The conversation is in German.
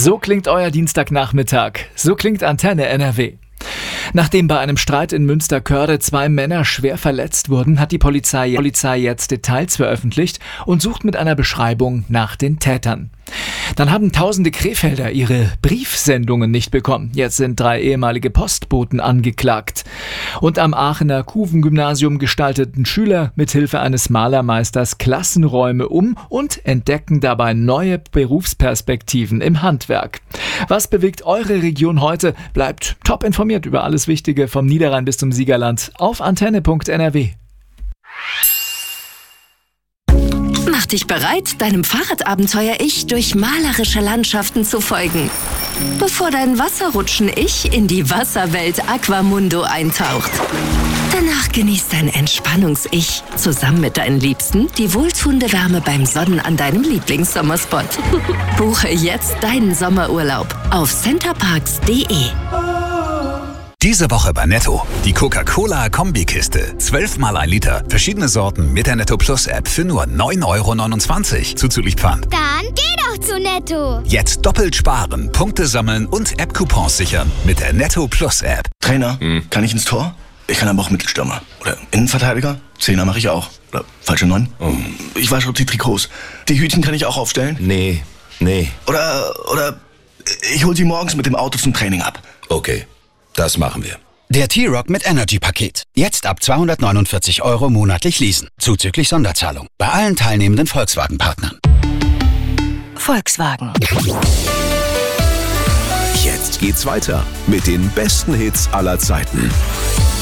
So klingt euer Dienstagnachmittag. So klingt Antenne NRW. Nachdem bei einem Streit in Münsterkörde 2 Männer schwer verletzt wurden, hat die Polizei jetzt Details veröffentlicht und sucht mit einer Beschreibung nach den Tätern. Dann haben tausende Krefelder ihre Briefsendungen nicht bekommen. Jetzt sind 3 ehemalige Postboten angeklagt. Und am Aachener Kuven-Gymnasium gestalteten Schüler mithilfe eines Malermeisters Klassenräume um und entdecken dabei neue Berufsperspektiven im Handwerk. Was bewegt eure Region heute? Bleibt top informiert über alles Wichtige vom Niederrhein bis zum Siegerland auf antenne.nrw. Mach dich bereit, deinem Fahrradabenteuer-Ich durch malerische Landschaften zu folgen. Bevor dein Wasserrutschen-Ich in die Wasserwelt Aquamundo eintaucht. Danach genießt dein Entspannungs-Ich zusammen mit deinen Liebsten die wohltuende Wärme beim Sonnen an deinem Lieblingssommerspot. Buche jetzt deinen Sommerurlaub auf centerparks.de. Diese Woche bei Netto. Die Coca-Cola-Kombikiste. 12 mal 1 Liter. Verschiedene Sorten mit der Netto Plus App für nur 9,29 € zuzüglich Pfand. Dann geh doch zu Netto. Jetzt doppelt sparen, Punkte sammeln und App-Coupons sichern mit der Netto Plus App. Trainer, kann ich ins Tor? Ich kann aber auch Mittelstürmer. Oder Innenverteidiger? Zehner mache ich auch. Oder falsche 9? Ich wasche auch die Trikots. Die Hütchen kann ich auch aufstellen? Nee. Oder ich hol sie morgens mit dem Auto zum Training ab. Okay, das machen wir. Der T-Rock mit Energy-Paket. Jetzt ab 249 € monatlich leasen. Zuzüglich Sonderzahlung. Bei allen teilnehmenden Volkswagen-Partnern. Volkswagen. Jetzt geht's weiter mit den besten Hits aller Zeiten.